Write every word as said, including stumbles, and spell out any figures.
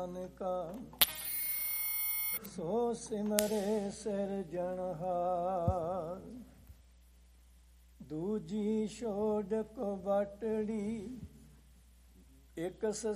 ਨਾਨਕਾ ਸੋ ਸਿਮਰੇ ਸਿਰਜਣਹਾਰ। ਦੂਜੀ ਛੋੜ ਕੋ ਬਟੜੀ ਇੱਕ